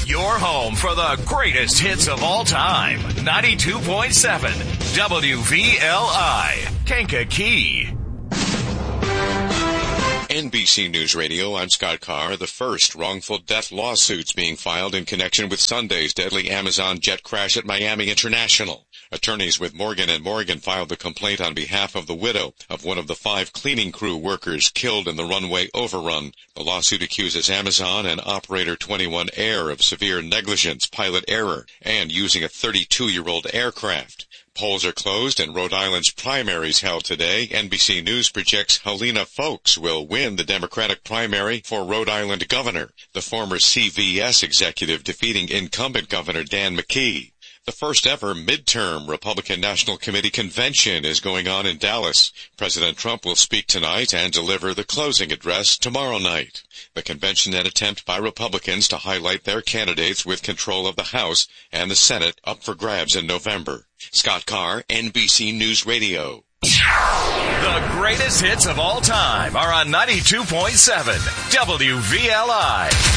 Your home for the greatest hits of all time. 92.7 WVLI, Kankakee. NBC News Radio, I'm Scott Carr. The first wrongful death lawsuits being filed in connection with Sunday's deadly Amazon jet crash at Miami International. Attorneys with Morgan & Morgan filed the complaint on behalf of the widow of one of the 5 cleaning crew workers killed in the runway overrun. The lawsuit accuses Amazon and Operator 21 Air of severe negligence, pilot error, and using a 32-year-old aircraft. Polls are closed and Rhode Island's primaries held today. NBC News projects Helena Foulkes will win the Democratic primary for Rhode Island governor, the former CVS executive defeating incumbent Governor Dan McKee. The first ever midterm Republican National Committee convention is going on in Dallas. President Trump will speak tonight and deliver the closing address tomorrow night. The convention an attempt by Republicans to highlight their candidates with control of the House and the Senate up for grabs in November. Scott Carr, NBC News Radio. The greatest hits of all time are on 92.7 WVLI.